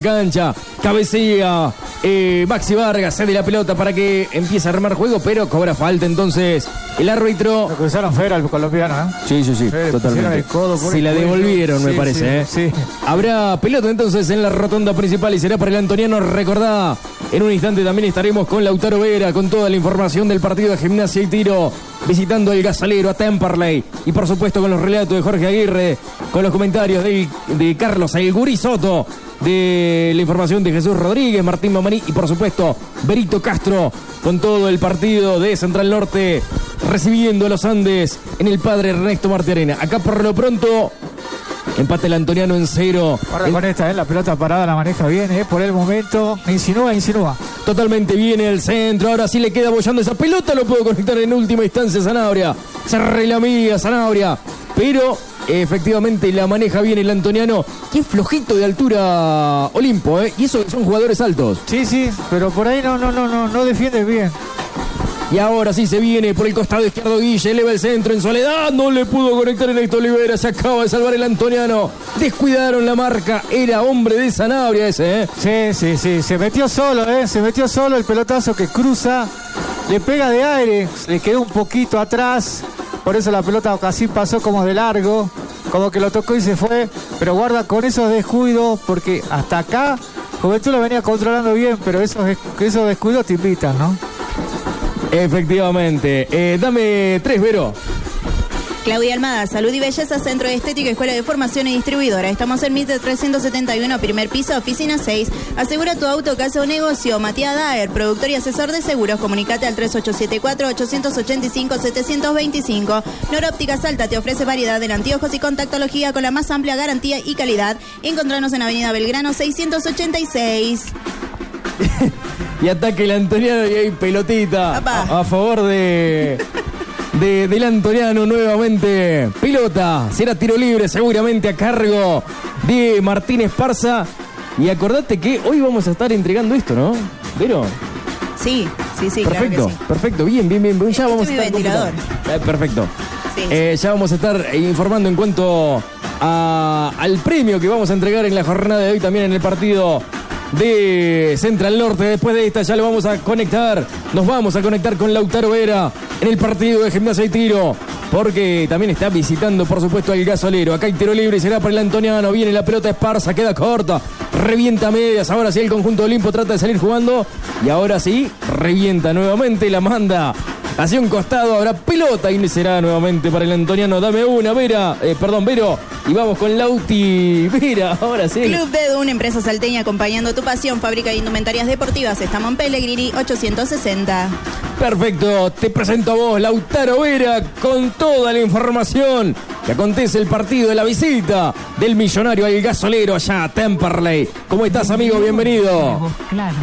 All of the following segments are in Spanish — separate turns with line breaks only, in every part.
cancha. Cabecea Maxi Vargas, cede la pelota para que empiece a armar juego, pero cobra falta entonces el árbitro.
Lo cruzaron Fera, el colombiano, ¿eh?
Sí, totalmente. Se la devolvieron, me parece.
Sí.
Habrá pelota entonces en la rotonda principal y será para el antoniano. Recordá, en un instante también estaremos con Lautaro Vera, con toda la información del partido de Gimnasia y Tiro, visitando el Gasolero a Temperley, y por supuesto con los relatos de Jorge Aguirre, con los comentarios de Carlos El Gurí Soto, de la información de Jesús Rodríguez, Martín Mamaní y por supuesto Berito Castro, con todo el partido de Central Norte recibiendo a los Andes en el Padre Ernesto Martí Arena. Acá por lo pronto empate el antoniano en 0.
Ahora con esta, la pelota parada la maneja bien, por el momento. Insinúa.
Totalmente viene el centro. Ahora sí le queda bollando esa pelota. Lo puedo conectar en última instancia Zanabria. Se relamía Zanabria. Pero efectivamente la maneja bien el antoniano. Qué flojito de altura Olimpo, Y eso que son jugadores altos.
Sí, pero por ahí no defiende bien.
Y ahora sí se viene por el costado izquierdo Guille, eleva el centro en soledad, no le pudo conectar en Héctor Olivera, se acaba de salvar el antoniano, descuidaron la marca, era hombre de Zanabria ese,
Sí, se metió solo, el pelotazo que cruza, le pega de aire, le quedó un poquito atrás, por eso la pelota casi pasó como de largo, como que lo tocó y se fue, pero guarda con esos descuidos, porque hasta acá Juventud lo venía controlando bien, pero esos descuidos te invitan, ¿no?
Efectivamente. Dame 3, Vero.
Claudia Almada, Salud y Belleza, Centro de Estética, Escuela de Formación y Distribuidora. Estamos en Mitre 371, primer piso, oficina 6. Asegura tu auto, casa o negocio. Matías Daer, productor y asesor de seguros. Comunicate al 3874-885-725. Noróptica Salta te ofrece variedad en anteojos y contactología con la más amplia garantía y calidad. Encontranos en Avenida Belgrano 686.
Y ataque el antoniano y hay pelotita a favor del antoniano nuevamente. Pelota, será tiro libre seguramente a cargo de Martín Esparza. Y acordate que hoy vamos a estar entregando esto, ¿no? ¿Vero?
Sí,
perfecto,
claro que sí.
Perfecto, bien. Ya vamos a estar
ventilador.
Perfecto.
Sí.
Ya vamos a estar informando en cuanto al premio que vamos a entregar en la jornada de hoy, también en el partido de Central Norte. Después de esta ya lo vamos a conectar. Nos vamos a conectar con Lautaro Vera en el partido de Gimnasia y Tiro, porque también está visitando, por supuesto, al Gasolero. Acá hay tiro libre y será para el antoniano. Viene la pelota Esparza, queda corta, revienta medias. Ahora sí el conjunto Olimpo trata de salir jugando y ahora sí revienta nuevamente, la manda hacia un costado. Habrá pelota y será nuevamente para el antoniano. Dame una, Vero. Y vamos con Lauti Vera, ahora sí.
Club Dedo, una empresa salteña acompañando tu pasión. Fábrica de indumentarias deportivas. Estamos en Pellegrini 860.
Perfecto, te presento a vos, Lautaro Vera, con toda la información que acontece el partido de la visita del Millonario al Gasolero allá a Temperley. ¿Cómo estás, amigo? Bienvenido.
Claro,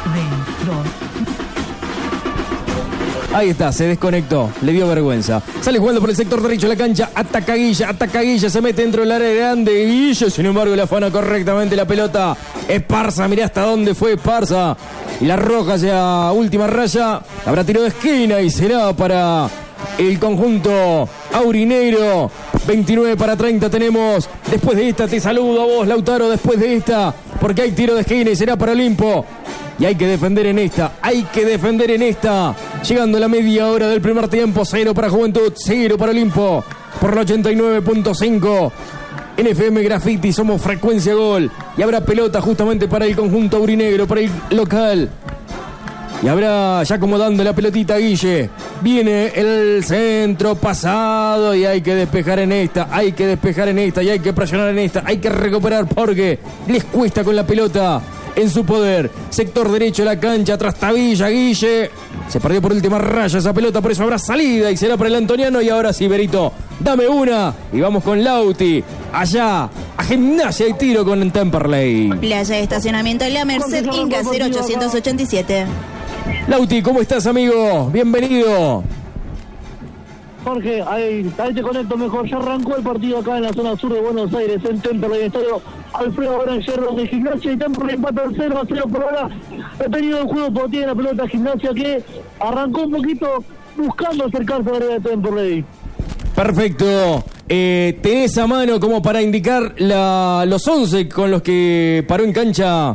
Ahí está, se desconectó, le dio vergüenza. Sale jugando por el sector derecho de la cancha, ataca Guilla, se mete dentro del área grande. Guilla, sin embargo, le afana correctamente la pelota. Esparza, mirá hasta dónde fue Esparza. Y la roja hacia última raya. Habrá tiro de esquina y será para el conjunto aurinegro. 29 para 30 tenemos. Después de esta te saludo a vos, Lautaro, después de esta, porque hay tiro de esquina y será para Olimpo. Y hay que defender en esta. Llegando a la media hora del primer tiempo. 0 para Juventud, 0 para Olimpo. Por la 89.5. En FM Graffiti somos Frecuencia Gol. Y habrá pelota justamente para el conjunto aurinegro, para el local. Y habrá ya acomodando la pelotita Guille. Viene el centro pasado y hay que despejar en esta. Y hay que presionar en esta. Hay que recuperar porque les cuesta con la pelota en su poder. Sector derecho de la cancha, Trastavilla, Guille. Se perdió por última raya esa pelota, por eso habrá salida y será para el antoniano. Y ahora sí, Berito, dame una. Y vamos con Lauti, allá, a Gimnasia y Tiro con Temperley.
Playa de estacionamiento en la Merced, Inca 0887.
Lauti, ¿cómo estás, amigo? Bienvenido.
Jorge, ahí te conecto mejor. Ya arrancó el partido acá en la zona sur de Buenos Aires, en Temperley, estadio Alfredo Brancherro de Gimnasia y Temperley empata 0-0 por ahora. He tenido el juego por tiene la pelota Gimnasia que arrancó un poquito buscando acercarse a la área de Temperley.
Perfecto. ¿Tenés a mano como para indicar los 11 con los que paró en cancha